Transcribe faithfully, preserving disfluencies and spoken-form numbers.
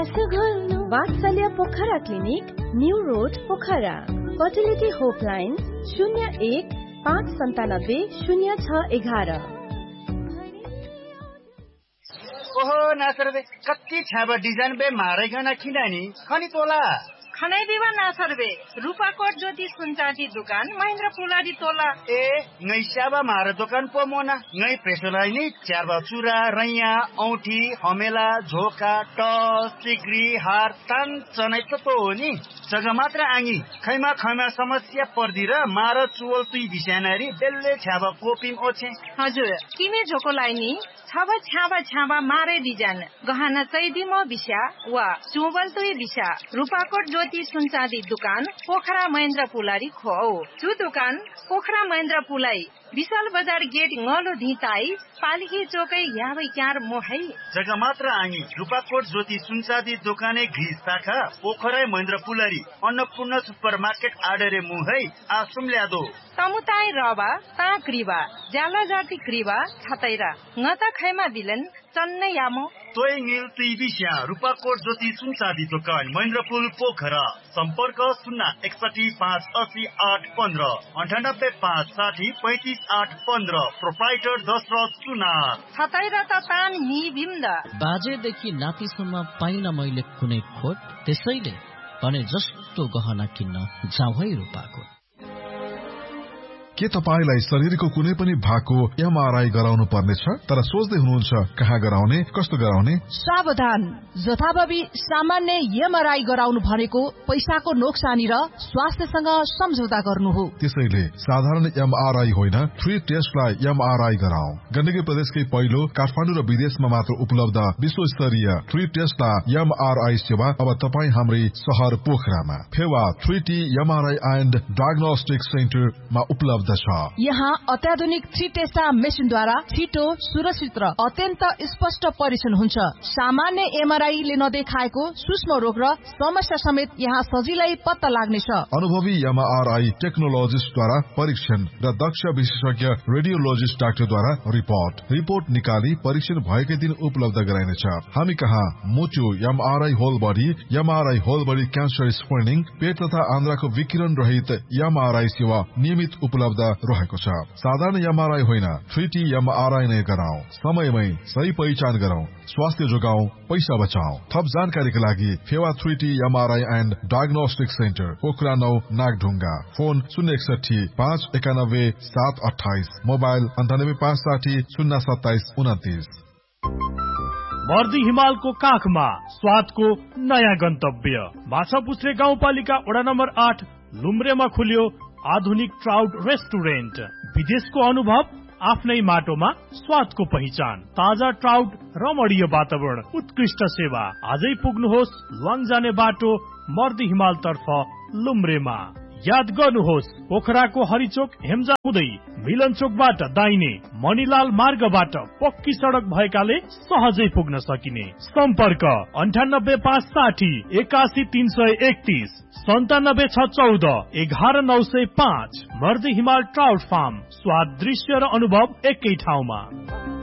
वात्सल्य Pokhara clinic, new road Pokhara. Fertility होपलाइन शून्य एक पाँच सन्तानब्बे शून्य छ एघार। ओहो नासर बे कति छाबा डिजाइन बे मारेगना किनानी खनी तोला खनै दिवा नासर बे रूपाकोट ज्योति सुनचाँदी दुकान महेन्द्र पुलाडी तोला ए ngै स्याबा मारे दोकान पो मोना ngै प्रेसलाई नि च्यारबा चुरा रैया औठी हमेला झोका टस सिक्री हार तान चनै त तो हो नि जग्गा मात्र आङी खैमा खैमा समस्या पर्दी र मार चुवल तुई बिसानारी बेल्ले छाबा कोपिङ ओछे हजुर किमे झोकोलाई नि छाबा छाबा छाबा मारे डिजाइन गहना चैदी म बिसा वा चुवल तुई बिसा रूपाकोट ज्योति सुनचाँदी दुकान पोखरा महेन्द्र पुलारी खो जो दुकान पोखरा महेन्द्र पुलाई विशाल बजार गेट ngलो धिताई पालिकी चोकै याबै क्यार मोहै जग्गा मात्र आङी रूपाकोट ज्योति सुनचाँदी दोकाने घिस शाखा पोखरा महेन्द्र पुलारी अन्नपूर्ण सुपर मार्केट आडरे मुहै आसुम ल्यादो तमुताई रबा ता क्रिबा जाला जाति क्रिबा छतैरा ngata खैमा दिलन चन्नै यामो तोय ङिल तिबिस्या रूपाकोट ज्योति सुनचाँदी दोकान महेन्द्रपुल पोखरा सम्पर्क शून्य एकसठी पाँच अस्सी आठ पन्ध्र अन्ठानब्बे पाँच साठी पैंतिस आठ पन्ध्र प्रोप्राइटर दशरथ सुनार छतैरा त तान नि बिम्द बाजेदेखि नातिसम्म पाइन मैले कुनै खोट त्यसैले भने जस्तो गहना किन्न जाऊ है रूपाकोट। के तपाईलाई शरीरको कुनै पनि भागको एमआरआई गराउनु पर्नेछ तर सोच्दै हुनुहुन्छ कहाँ गराउने कस्तो गराउने? सावधान, जथाभावी सामान्य एमआरआई गराउनु भनेको पैसाको नोक्सानी र स्वास्थ्यसँग सम्झौता गर्नु हो। त्यसैले साधारण एमआरआई होइन थ्री टेस्टलाई एमआरआई गराऊ। गण्डकी प्रदेशकै पहिलो काठमाडौँ र विदेशमा मात्र उपलब्ध विश्व स्तरीय थ्री टेस्टलाई एमआरआई सेवा अब तपाईँ हाम्रै शहर पोखरामा Phewa three T MRI and diagnostic सेन्टरमा उपलब्ध छ। यहाँ अत्याधुनिक थ्री टेस्टा मेसिनद्वारा छिटो सुरक्षित र अत्यन्त स्पष्ट परीक्षण हुन्छ। सामान्य एमआरआईले नदेखाएको सूक्ष्म रोग र समस्या समेत यहाँ सजिलै पत्ता लाग्नेछ। अनुभवी एमआरआई टेक्नोलोजिस्टद्वारा परीक्षण र दक्ष विशेषज्ञ रेडियोलोजिस्ट डाक्टरद्वारा रिपोर्ट रिपोर्ट निकाली परीक्षण भएकै दिन उपलब्ध गराइनेछ। हामी कहाँ मोचो MRI whole body MRI whole body cancer screening पेट तथा आन्द्राको विकिरण रहित एमआरआई सेवा नियमित उपलब्ध रहेको छ। साधारण एमआरआई होइन थ्री टी एमआरआई नै गराऊ। समयमै सही पहिचान गराऊ, स्वास्थ्य जोगाऊ, पैसा बचाऊ। थप जानकारीका लागि Phewa three T MRI and diagnostic centre Pokhara नौ नागढुङ्गा फोन शून्य एकसठी पाँच एकानब्बे सात अठाइस मोबाइल अन्ठानब्बे पाँच साठी शून्य सत्ताइस उन्तिस। मर्दी हिमालको काखमा स्वादको नयाँ गन्तव्य माछापुछ्रे गाउँपालिका वडा नम्बर आठ लुम्रेमा खुल्यो आधुनिक ट्राउट रेस्टुरेन्ट। विदेशको अनुभव आफ्नै माटोमा स्वादको पहिचान ताजा ट्राउट रमणीय वातावरण उत्कृष्ट सेवा। आजै पुग्नुहोस् लङ जाने बाटो मर्दी हिमाल तर्फ लुम्रेमा। याद गर्नुहोस् पोखराको हरिचोक हेम्जा हुँदै मिलन चोकबाट दाहिने मणिलाल मार्गबाट पक्की सडक भएकाले सहजै पुग्न सकिने। सम्पर्क अन्ठानब्बे पाँच साठी एकासी तीन सय एकतीस सन्तानब्बे छ चौध एघार नौ सय पाँच। मर्दी हिमाल ट्राउट फार्म, स्वाद दृश्य र अनुभव एकै ठाउँमा।